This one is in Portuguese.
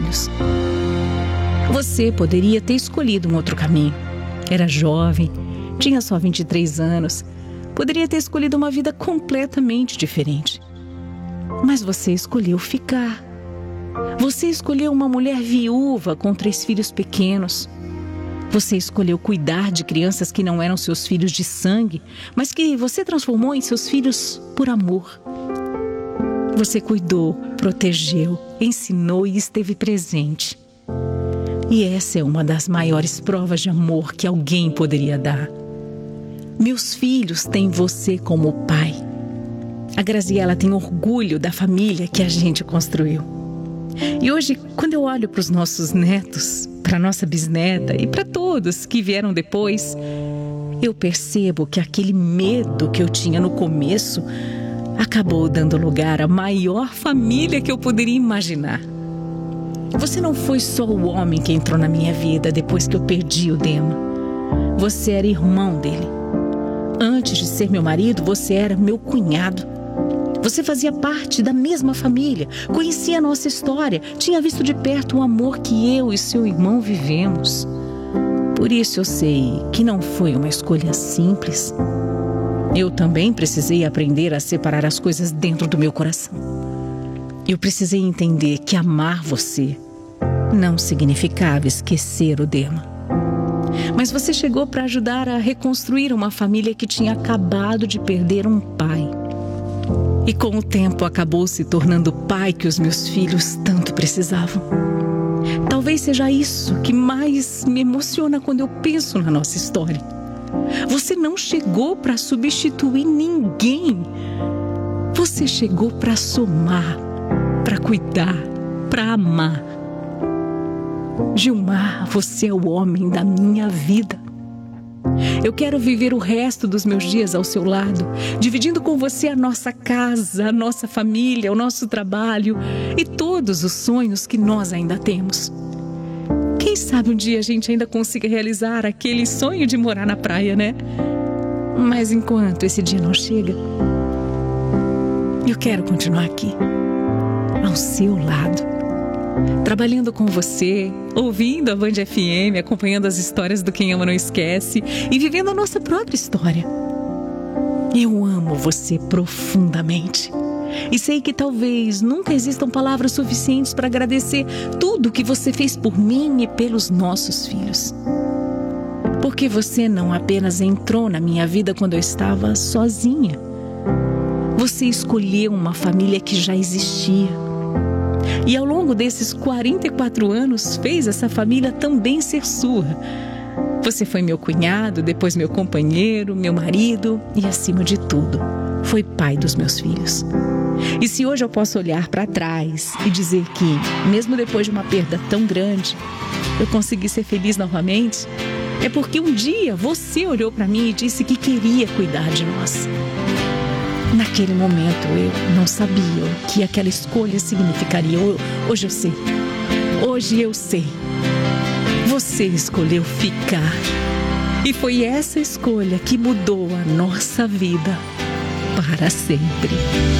filhos. Você poderia ter escolhido um outro caminho. Era jovem, tinha só 23 anos, poderia ter escolhido uma vida completamente diferente. Mas você escolheu ficar. Você escolheu uma mulher viúva com 3 filhos pequenos. Você escolheu cuidar de crianças que não eram seus filhos de sangue, mas que você transformou em seus filhos por amor. Você cuidou, protegeu, ensinou e esteve presente. E essa é uma das maiores provas de amor que alguém poderia dar. Meus filhos têm você como pai. A Graziela tem orgulho da família que a gente construiu. E hoje, quando eu olho para os nossos netos, para nossa bisneta e para todos que vieram depois, eu percebo que aquele medo que eu tinha no começo acabou dando lugar à maior família que eu poderia imaginar. Você não foi só o homem que entrou na minha vida depois que eu perdi o Dema. Você era irmão dele. Antes de ser meu marido, você era meu cunhado. Você fazia parte da mesma família, conhecia a nossa história, tinha visto de perto o amor que eu e seu irmão vivemos. Por isso eu sei que não foi uma escolha simples. Eu também precisei aprender a separar as coisas dentro do meu coração. Eu precisei entender que amar você não significava esquecer o Dema. Mas você chegou para ajudar a reconstruir uma família que tinha acabado de perder um pai. E com o tempo acabou se tornando o pai que os meus filhos tanto precisavam. Talvez seja isso que mais me emociona quando eu penso na nossa história. Você não chegou para substituir ninguém. Você chegou para somar, para cuidar, para amar. Gilmar, você é o homem da minha vida. Eu quero viver o resto dos meus dias ao seu lado, dividindo com você a nossa casa, a nossa família, o nosso trabalho e todos os sonhos que nós ainda temos. Quem sabe um dia a gente ainda consiga realizar aquele sonho de morar na praia, né? Mas enquanto esse dia não chega, eu quero continuar aqui, ao seu lado, trabalhando com você, ouvindo a Band FM, acompanhando as histórias do Quem Ama Não Esquece e vivendo a nossa própria história. Eu amo você profundamente e sei que talvez nunca existam palavras suficientes para agradecer tudo que você fez por mim e pelos nossos filhos. Porque você não apenas entrou na minha vida quando eu estava sozinha. Você escolheu uma família que já existia. E ao longo desses 44 anos, fez essa família também ser sua. Você foi meu cunhado, depois meu companheiro, meu marido e, acima de tudo, foi pai dos meus filhos. E se hoje eu posso olhar para trás e dizer que, mesmo depois de uma perda tão grande, eu consegui ser feliz novamente, é porque um dia você olhou para mim e disse que queria cuidar de nós. Naquele momento eu não sabia o que aquela escolha significaria. Hoje eu sei. Hoje eu sei. Você escolheu ficar. E foi essa escolha que mudou a nossa vida para sempre.